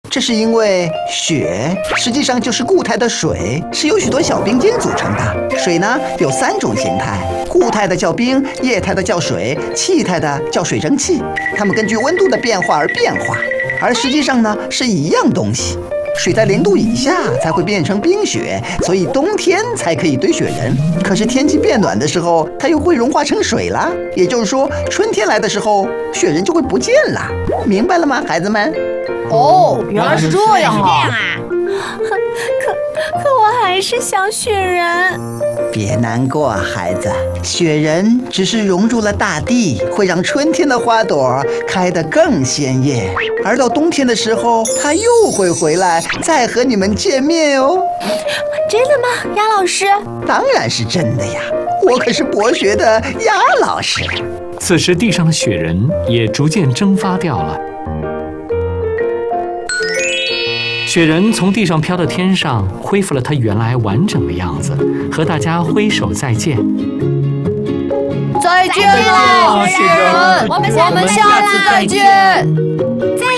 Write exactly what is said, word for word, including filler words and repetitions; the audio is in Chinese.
这是因为雪实际上就是固态的水，是由许多小冰晶组成的。水呢有三种形态，固态的叫冰，液态的叫水，气态的叫水蒸气。它们根据温度的变化而变化，而实际上呢是一样东西。水在零度以下才会变成冰雪，所以冬天才可以堆雪人。可是天气变暖的时候，它又会融化成水啦。也就是说，春天来的时候，雪人就会不见了。明白了吗，孩子们？ 哦，原来是这样啊！ 可可我还是想雪人。 别难过，孩子，雪人只是融入了大地，会让春天的花朵开得更鲜艳，而到冬天的时候，它又会回来，再和你们见面哦。 真的吗，鸭老师？ 当然是真的呀，我可是博学的鸭老师。 此时地上的雪人也逐渐蒸发掉了。雪人从地上飘到天上，恢复了它原来完整的样子，和大家挥手再见。 再见了，雪人！ 我们我们下次再见。 再